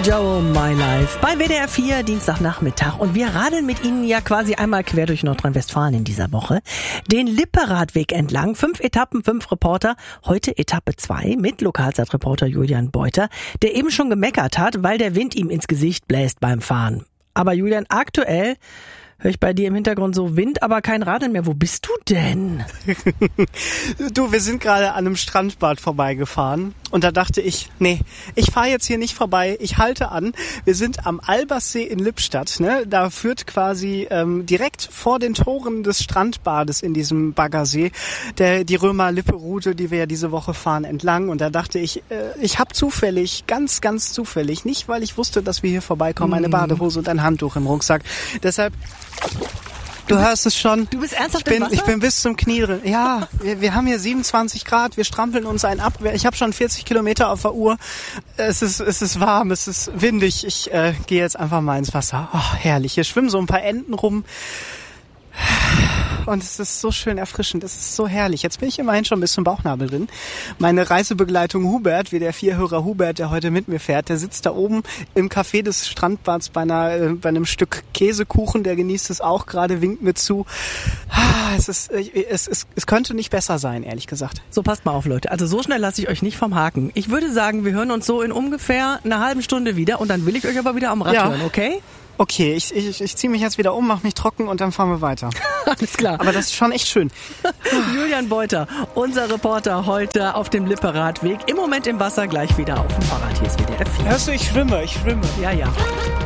Joe, My Life bei WDR 4, Dienstagnachmittag. Und wir radeln mit Ihnen ja quasi einmal quer durch Nordrhein-Westfalen in dieser Woche. Den Lipperadweg entlang, 5 Etappen, 5 Reporter. Heute Etappe 2 mit Lokalzeitreporter Julian Beuter, der eben schon gemeckert hat, weil der Wind ihm ins Gesicht bläst beim Fahren. Aber Julian, aktuell höre ich bei dir im Hintergrund so Wind, aber kein Radeln mehr. Wo bist du denn? Du, wir sind gerade an einem Strandbad vorbeigefahren und da dachte ich, nee, ich fahre jetzt hier nicht vorbei, ich halte an. Wir sind am Alberssee in Lippstadt, ne? Da führt quasi direkt vor den Toren des Strandbades in diesem Baggersee die Römer-Lippe-Route, die wir ja diese Woche fahren, entlang. Und da dachte ich, ich habe zufällig, ganz zufällig, nicht weil ich wusste, dass wir hier vorbeikommen, eine Badehose und ein Handtuch im Rucksack. Deshalb... Du hörst es schon. Du bist ernsthaft im Wasser? Ich bin bis zum Knie drin. Ja, wir haben hier 27 Grad, wir strampeln uns einen ab. Ich habe schon 40 Kilometer auf der Uhr. Es ist warm, es ist windig. Ich gehe jetzt einfach mal ins Wasser. Oh, herrlich. Hier schwimmen so ein paar Enten rum. Und es ist so schön erfrischend, es ist so herrlich. Jetzt bin ich immerhin schon bis zum Bauchnabel drin. Meine Reisebegleitung Hubert, wie der 4-Hörer Hubert, der heute mit mir fährt, der sitzt da oben im Café des Strandbads bei einem Stück Käsekuchen, der genießt es auch gerade, winkt mir zu. Es könnte nicht besser sein, ehrlich gesagt. So, passt mal auf, Leute. Also so schnell lasse ich euch nicht vom Haken. Ich würde sagen, wir hören uns so in ungefähr einer halben Stunde wieder und dann will ich euch aber wieder am Rad hören, okay? Okay, ich ziehe mich jetzt wieder um, mach mich trocken und dann fahren wir weiter. Alles klar. Aber das ist schon echt schön. Julian Beuter, unser Reporter heute auf dem Lipperadweg. Im Moment im Wasser, gleich wieder auf dem Fahrrad. Hier ist WDR 4. Hörst du, ich schwimme. Ja.